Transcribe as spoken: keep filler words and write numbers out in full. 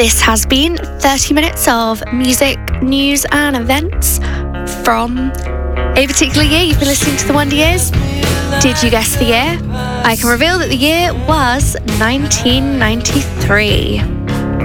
This has been thirty minutes of music, news and events from a particular year. You've been listening to The Wonder Years. Did you guess the year? I can reveal that the year was nineteen ninety-three.